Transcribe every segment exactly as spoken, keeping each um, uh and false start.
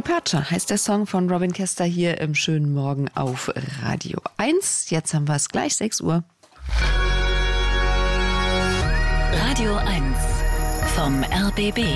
Departure heißt der Song von Robin Kester hier im schönen Morgen auf Radio eins. Jetzt haben wir es gleich, sechs Uhr. Radio eins vom R B B.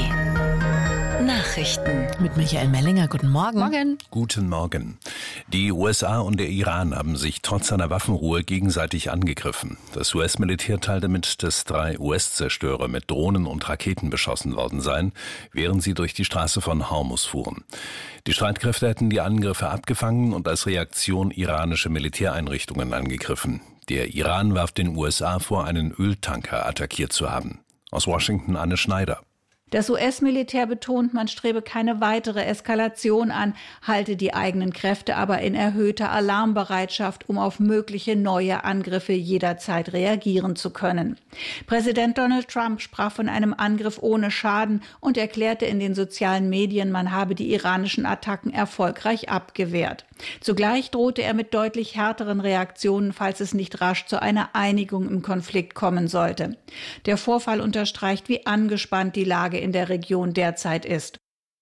Nachrichten mit Michael Mellinger. Guten Morgen. Morgen. Guten Morgen. Die U S A und der Iran haben sich trotz einer Waffenruhe gegenseitig angegriffen. Das U S-Militär teilte mit, dass drei U S-Zerstörer mit Drohnen und Raketen beschossen worden seien, während sie durch die Straße von Hormuz fuhren. Die Streitkräfte hätten die Angriffe abgefangen und als Reaktion iranische Militäreinrichtungen angegriffen. Der Iran warf den U S A vor, einen Öltanker attackiert zu haben. Aus Washington Anne Schneider. Das U S-Militär betont, man strebe keine weitere Eskalation an, halte die eigenen Kräfte aber in erhöhter Alarmbereitschaft, um auf mögliche neue Angriffe jederzeit reagieren zu können. Präsident Donald Trump sprach von einem Angriff ohne Schaden und erklärte in den sozialen Medien, man habe die iranischen Attacken erfolgreich abgewehrt. Zugleich drohte er mit deutlich härteren Reaktionen, falls es nicht rasch zu einer Einigung im Konflikt kommen sollte. Der Vorfall unterstreicht, wie angespannt die Lage in der Region derzeit ist.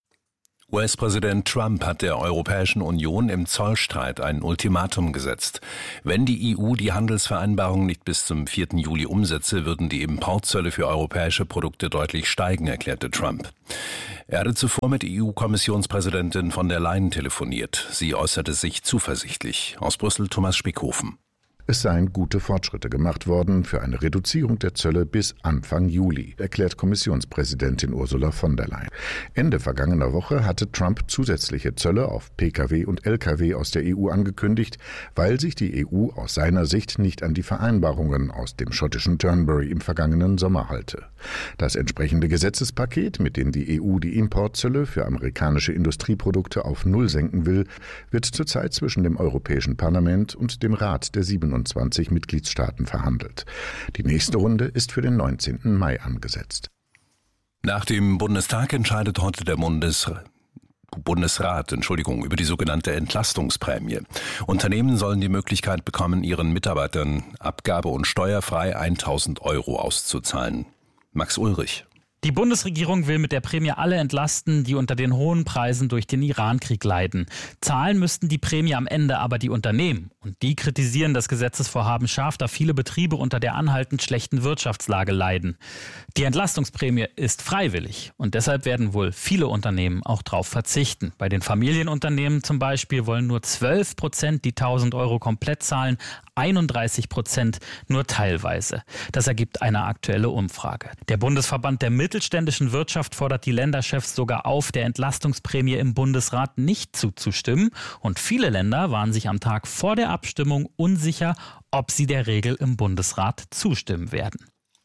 U S-Präsident Trump hat der Europäischen Union im Zollstreit ein Ultimatum gesetzt. Wenn die E U die Handelsvereinbarung nicht bis zum vierten Juli umsetze, würden die Importzölle für europäische Produkte deutlich steigen, erklärte Trump. Er hatte zuvor mit E U-Kommissionspräsidentin von der Leyen telefoniert. Sie äußerte sich zuversichtlich. Aus Brüssel Thomas Spickhofen. Es seien gute Fortschritte gemacht worden für eine Reduzierung der Zölle bis Anfang Juli, erklärt Kommissionspräsidentin Ursula von der Leyen. Ende vergangener Woche hatte Trump zusätzliche Zölle auf Pkw und Lkw aus der E U angekündigt, weil sich die E U aus seiner Sicht nicht an die Vereinbarungen aus dem schottischen Turnberry im vergangenen Sommer halte. Das entsprechende Gesetzespaket, mit dem die E U die Importzölle für amerikanische Industrieprodukte auf Null senken will, wird zurzeit zwischen dem Europäischen Parlament und dem Rat der siebenundzwanzig Mitgliedstaaten verhandelt. Die nächste Runde ist für den neunzehnten Mai angesetzt. Nach dem Bundestag entscheidet heute der Bundes Bundesrat Entschuldigung, über die sogenannte Entlastungsprämie. Unternehmen sollen die Möglichkeit bekommen, ihren Mitarbeitern abgabe- und steuerfrei tausend Euro auszuzahlen. Max Ulrich. Die Bundesregierung will mit der Prämie alle entlasten, die unter den hohen Preisen durch den Irankrieg leiden. Zahlen müssten die Prämie am Ende aber die Unternehmen. Und die kritisieren das Gesetzesvorhaben scharf, da viele Betriebe unter der anhaltend schlechten Wirtschaftslage leiden. Die Entlastungsprämie ist freiwillig und deshalb werden wohl viele Unternehmen auch darauf verzichten. Bei den Familienunternehmen zum Beispiel wollen nur zwölf Prozent die tausend Euro komplett zahlen, einunddreißig Prozent nur teilweise. Das ergibt eine aktuelle Umfrage. Der Bundesverband der mittelständischen Wirtschaft fordert die Länderchefs sogar auf, der Entlastungsprämie im Bundesrat nicht zuzustimmen. Und viele Länder waren sich am Tag vor der Abstimmung unsicher, ob sie der Regel im Bundesrat zustimmen werden.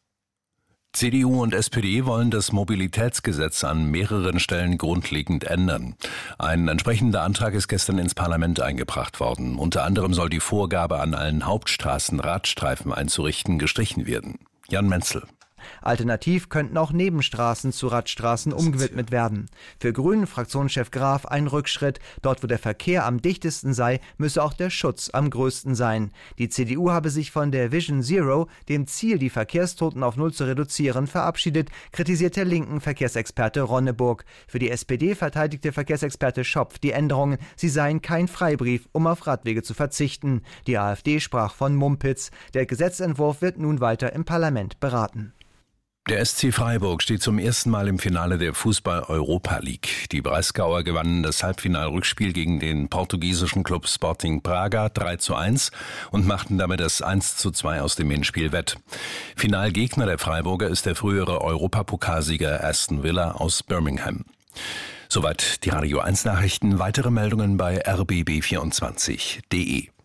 C D U und S P D wollen das Mobilitätsgesetz an mehreren Stellen grundlegend ändern. Ein entsprechender Antrag ist gestern ins Parlament eingebracht worden. Unter anderem soll die Vorgabe, an allen Hauptstraßen Radstreifen einzurichten, gestrichen werden. Jan Menzel. Alternativ könnten auch Nebenstraßen zu Radstraßen umgewidmet werden. Für Grünen-Fraktionschef Graf ein Rückschritt. Dort, wo der Verkehr am dichtesten sei, müsse auch der Schutz am größten sein. Die C D U habe sich von der Vision Zero, dem Ziel, die Verkehrstoten auf Null zu reduzieren, verabschiedet, kritisiert der linken Verkehrsexperte Ronneburg. Für die S P D verteidigte Verkehrsexperte Schopf die Änderungen. Sie seien kein Freibrief, um auf Radwege zu verzichten. Die AfD sprach von Mumpitz. Der Gesetzentwurf wird nun weiter im Parlament beraten. Der S C Freiburg steht zum ersten Mal im Finale der Fußball-Europa League. Die Breisgauer gewannen das Halbfinalrückspiel gegen den portugiesischen Club Sporting Braga drei zu eins und machten damit das eins zu zwei aus dem Hinspiel wett. Finalgegner der Freiburger ist der frühere Europapokalsieger Aston Villa aus Birmingham. Soweit die Radio eins Nachrichten. Weitere Meldungen bei r b b vierundzwanzig punkt d e.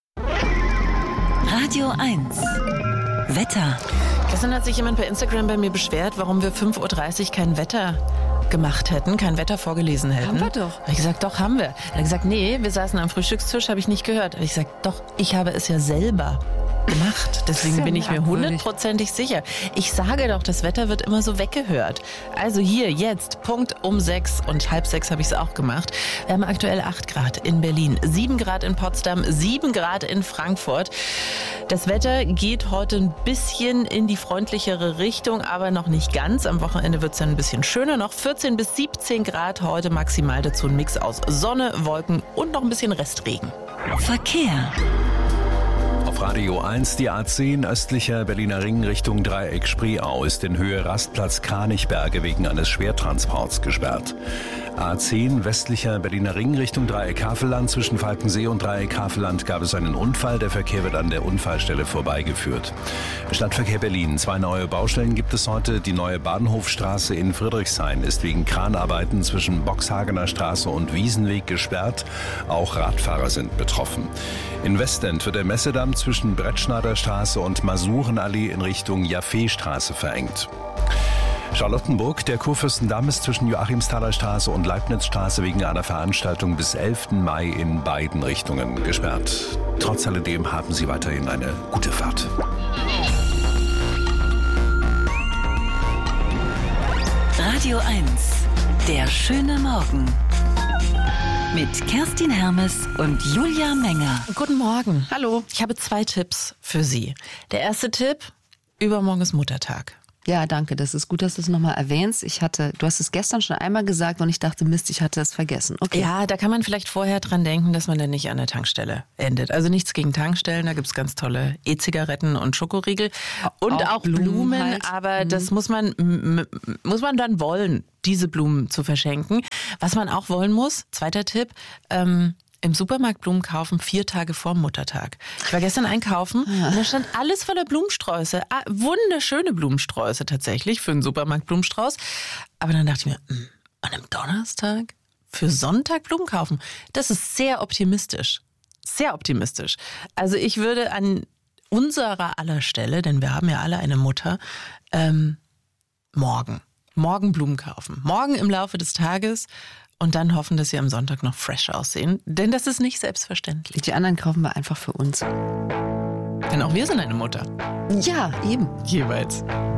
Radio eins Wetter. Gestern hat sich jemand bei Instagram bei mir beschwert, warum wir fünf Uhr dreißig kein Wetter gemacht hätten, kein Wetter vorgelesen hätten. Haben wir doch. Da habe ich gesagt, doch, haben wir. Er hat gesagt, nee, wir saßen am Frühstückstisch, habe ich nicht gehört. Da habe ich gesagt, doch, ich habe es ja selber gemacht. Deswegen bin ich mir hundertprozentig sicher. Ich sage doch, das Wetter wird immer so weggehört. Also hier, jetzt, Punkt um sechs und halb sechs habe ich es auch gemacht. Wir haben aktuell acht Grad in Berlin, sieben Grad in Potsdam, sieben Grad in Frankfurt. Das Wetter geht heute ein bisschen in die freundlichere Richtung, aber noch nicht ganz. Am Wochenende wird es dann ein bisschen schöner. Noch vierzehn bis siebzehn Grad heute maximal. Dazu ein Mix aus Sonne, Wolken und noch ein bisschen Restregen. Verkehr. Auf Radio eins die A zehn östlicher Berliner Ring Richtung Dreieck Spreeau ist in Höhe Rastplatz Kranichberge wegen eines Schwertransports gesperrt. A zehn westlicher Berliner Ring Richtung Dreieck Havelland. Zwischen Falkensee und Dreieck Havelland gab es einen Unfall. Der Verkehr wird an der Unfallstelle vorbeigeführt. Stadtverkehr Berlin. Zwei neue Baustellen gibt es heute. Die neue Bahnhofstraße in Friedrichshain ist wegen Kranarbeiten zwischen Boxhagener Straße und Wiesenweg gesperrt. Auch Radfahrer sind betroffen. In Westend wird der Messedamm zwischen Brettschneider Straße und Masurenallee in Richtung Jaffeestraße verengt. Charlottenburg, der Kurfürstendamm ist zwischen Joachimsthaler Straße und Leibnizstraße wegen einer Veranstaltung bis elften Mai in beiden Richtungen gesperrt. Trotz alledem haben Sie weiterhin eine gute Fahrt. Radio eins, der schöne Morgen. Mit Kerstin Hermes und Julia Menger. Guten Morgen. Hallo. Ich habe zwei Tipps für Sie. Der erste Tipp, übermorgen ist Muttertag. Ja, danke. Das ist gut, dass du es nochmal erwähnst. Ich hatte, du hast es gestern schon einmal gesagt und ich dachte, Mist, ich hatte es vergessen. Okay. Ja, da kann man vielleicht vorher dran denken, dass man dann nicht an der Tankstelle endet. Also nichts gegen Tankstellen, da gibt's ganz tolle E-Zigaretten und Schokoriegel und auch, auch Blumen, Blumen halt. Aber mhm. das muss man, m- muss man dann wollen, diese Blumen zu verschenken. Was man auch wollen muss, zweiter Tipp, ähm, im Supermarkt Blumen kaufen, vier Tage vor Muttertag. Ich war gestern einkaufen und da stand alles voller Blumensträuße. Ah, wunderschöne Blumensträuße tatsächlich für einen Supermarkt Blumenstrauß. Aber dann dachte ich mir, mh, an einem Donnerstag für Sonntag Blumen kaufen, das ist sehr optimistisch. Sehr optimistisch. Also ich würde an unserer aller Stelle, denn wir haben ja alle eine Mutter, ähm, morgen. Morgen Blumen kaufen. Morgen im Laufe des Tages. Und dann hoffen, dass sie am Sonntag noch fresh aussehen. Denn das ist nicht selbstverständlich. Die anderen kaufen wir einfach für uns. Denn auch wir sind eine Mutter. Ja, eben. Jeweils.